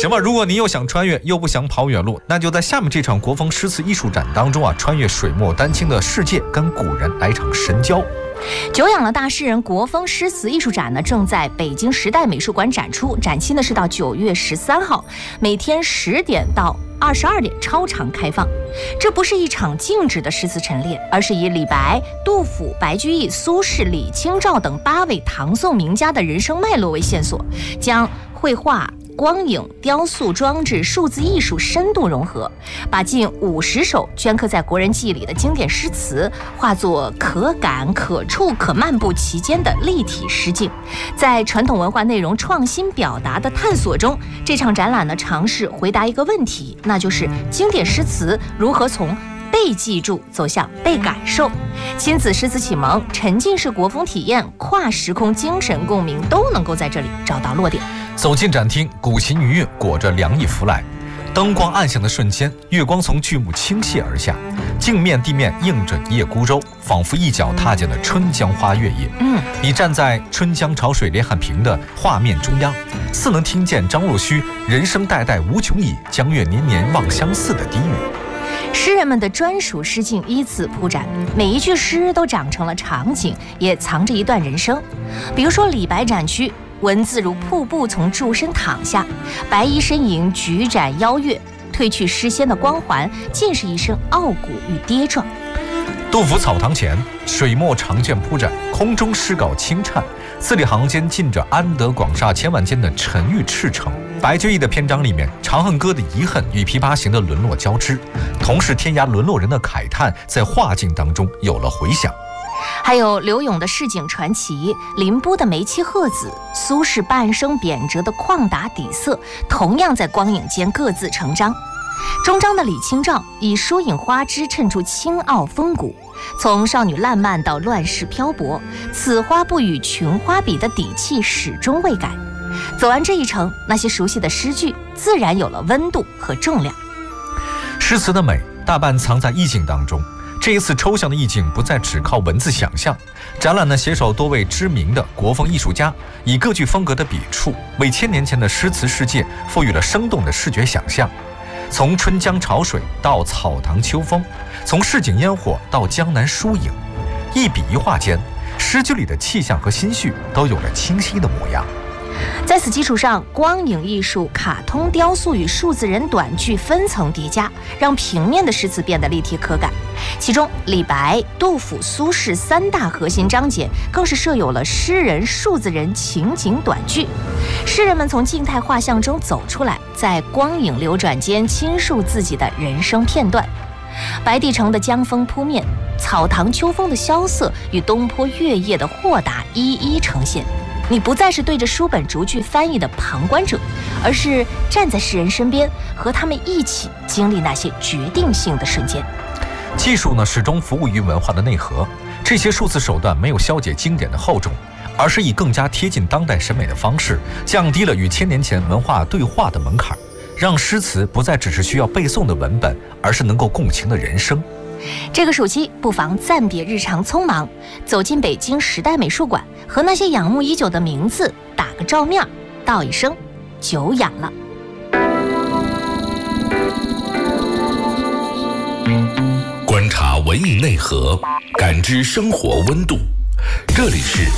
行吧，如果你又想穿越又不想跑远路，那就在下面这场国风诗词艺术展当中穿越水墨丹青的世界，跟古人来一场神交。 久仰了大诗人国风诗词艺术展呢，正在北京时代美术馆展出，展期呢是到9月13号，每天10点到22点超长开放。这不是一场静止的诗词陈列，而是以李白、杜甫、白居易、苏轼、李清照等8位唐宋名家的人生脉络为线索，将绘画、光影、雕塑、装置、数字艺术深度融合，把近50首镌刻在国人记忆里的经典诗词化作可感、可触、可漫步其间的立体诗境。在传统文化内容创新表达的探索中，这场展览呢尝试回答一个问题，那就是经典诗词如何从被记住走向被感受。亲子诗词启蒙、沉浸式国风体验、跨时空精神共鸣都能够在这里找到落点。 走进展厅，古琴余韵裹着凉意拂来，灯光暗响的瞬间，月光从巨幕倾泻而下，镜面地面映着一叶孤舟，仿佛一脚踏进了春江花月夜。你站在春江潮水连汉平的画面中央，似能听见张若虚人生代代无穷已，江月年年望相似的低语。 诗人们的专属诗境依次铺展，每一句诗都长成了场景，也藏着一段人生。比如说李白展区，文字如瀑布从柱身淌下，白衣身影举斩邀月，褪去诗仙的光环，尽是一身傲骨与跌撞。 杜甫草堂前，水墨长卷铺展，空中诗稿轻颤，字里行间浸着安得广厦千万间的沉郁赤诚。白居易的篇章里面，《长恨歌》的遗恨与《琵琶行》的沦落交织，同是天涯沦落人的慨叹，在画境当中有了回响。 还有刘永的市井传奇，林波的梅妻鹤子，苏轼半生贬谪的旷达底色，同样在光影间各自成章。终章的李清照以疏影花枝衬出清傲风骨，从少女烂漫到乱世漂泊，此花不与群花比的底气始终未改。走完这一程，那些熟悉的诗句自然有了温度和重量。 诗词的美大半藏在意境当中，这一次抽象的意境不再只靠文字想象。展览呢携手多位知名的国风艺术家，以各具风格的笔触，为1000年前的诗词世界赋予了生动的视觉想象。从春江潮水到草堂秋风，从市井烟火到江南疏影，一笔一画间，诗句里的气象和心绪都有了清晰的模样。 在此基础上，光影艺术、卡通雕塑与数字人短句分层叠加，让平面的诗词变得立体可感。其中李白、杜甫、苏轼3大核心章节更是设有了诗人、数字人情景短句，诗人们从静态画像中走出来，在光影流转间倾述自己的人生片段。白帝城的江风扑面，草堂秋风的萧瑟与东坡月夜的豁达一一呈现。你不再是对着书本逐句翻译的旁观者，而是站在诗人身边，和他们一起经历那些决定性的瞬间。 技术呢，始终服务于文化的内核。这些数字手段没有消解经典的厚重，而是以更加贴近当代审美的方式，降低了与1000年前文化对话的门槛，让诗词不再只是需要背诵的文本，而是能够共情的人生。 这个暑期不妨暂别日常匆忙，走进北京时代美术馆，和那些仰慕已久的名字打个照面，道一声久仰了。 观察文艺内核，感知生活温度，这里是